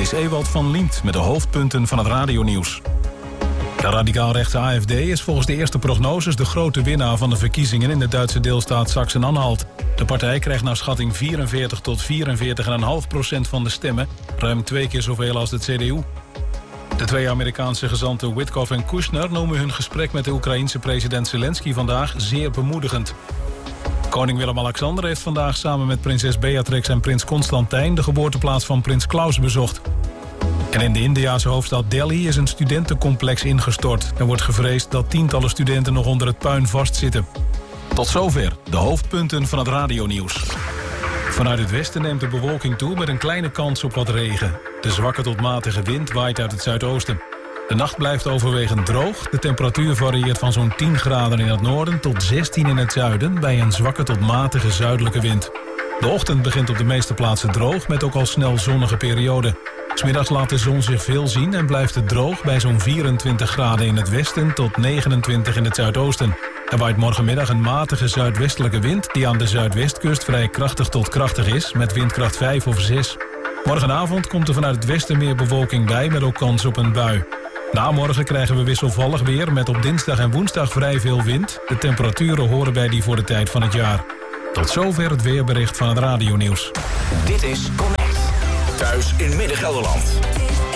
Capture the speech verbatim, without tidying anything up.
is Ewald van Liemt met de hoofdpunten van het radionieuws. De radicaal-rechtse A F D is volgens de eerste prognoses de grote winnaar van de verkiezingen in de Duitse deelstaat Sachsen-Anhalt. De partij krijgt naar schatting vierenveertig tot vierenveertig komma vijf procent van de stemmen, ruim twee keer zoveel als de C D U. De twee Amerikaanse gezanten Witkoff en Kushner noemen hun gesprek met de Oekraïense president Zelensky vandaag zeer bemoedigend. Koning Willem-Alexander heeft vandaag samen met prinses Beatrix en prins Constantijn de geboorteplaats van prins Klaus bezocht. En in de Indiase hoofdstad Delhi is een studentencomplex ingestort. Er wordt gevreesd dat tientallen studenten nog onder het puin vastzitten. Tot zover de hoofdpunten van het radionieuws. Vanuit het westen neemt de bewolking toe met een kleine kans op wat regen. De zwakke tot matige wind waait uit het zuidoosten. De nacht blijft overwegend droog. De temperatuur varieert van zo'n tien graden in het noorden tot zestien in het zuiden bij een zwakke tot matige zuidelijke wind. De ochtend begint op de meeste plaatsen droog met ook al snel zonnige perioden. 'S Middags laat de zon zich veel zien en blijft het droog bij zo'n vierentwintig graden in het westen tot negenentwintig in het zuidoosten. Er waait morgenmiddag een matige zuidwestelijke wind die aan de zuidwestkust vrij krachtig tot krachtig is met windkracht vijf of zes. Morgenavond komt er vanuit het westen meer bewolking bij met ook kans op een bui. Na morgen krijgen we wisselvallig weer met op dinsdag en woensdag vrij veel wind. De temperaturen horen bij die voor de tijd van het jaar. Tot zover het weerbericht van het radionieuws. Dit is Connect. Thuis in Midden-Gelderland.